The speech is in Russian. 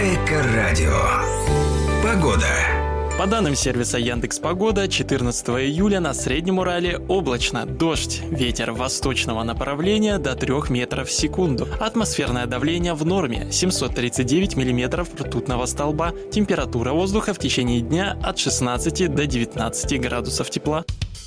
Эко-радио. Погода. По данным сервиса Яндекс.Погода, 14 июля на Среднем Урале облачно, дождь, ветер восточного направления до 3 метров в секунду. Атмосферное давление в норме 739 миллиметров ртутного столба. Температура воздуха в течение дня от 16 до 19 градусов тепла.